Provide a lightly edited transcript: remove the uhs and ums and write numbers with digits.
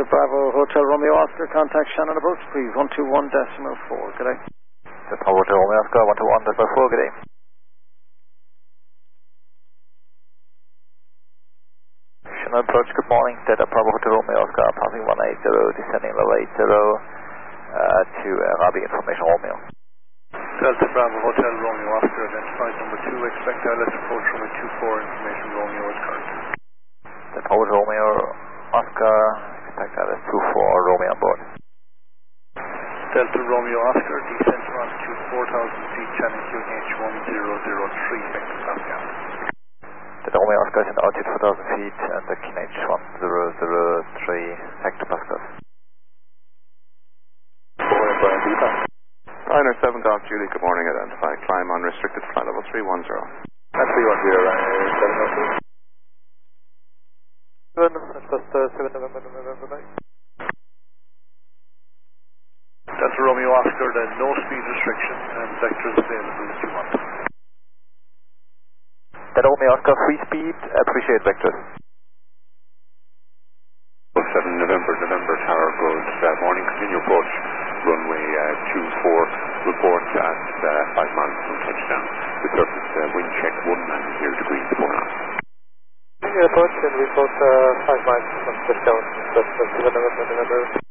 Bravo Hotel Romeo Oscar, contact Shannon approach, please, 121.4, good day. Delta Bravo Hotel Romeo Oscar, 121.4, good day. Shannon approach, good morning, Delta Bravo Hotel Romeo Oscar, passing 180, descending level 80 to Rabi Information Romeo. Delta Bravo Hotel Romeo Oscar, identified number 2, expect ILS approach runway 24, information Romeo is current. Delta Bravo Romeo Oscar, expect ILS 24, Romeo on board. Delta Romeo Oscar, descent to altitude 4,000 feet, channel QNH 1003, vector Pascal. Delta Romeo Oscar is in altitude 4,000 feet and the QNH 1003, vector Pascal. Liner 7 Golf Julie, good morning, identify climb unrestricted, flight level 310. That's 310, Liner 7 Golf. That's 7 November, bye. Delta Romeo Oscar, then no speed restriction and vectors available if you want. Delta Romeo Oscar, free speed, appreciate vectors. 7 November, tower good morning, continue approach, runway 24, report at 5 miles from touchdown. The surface wind check 190 degrees 4 knots. Continue approach and report 5 miles from touchdown, that's 7 November.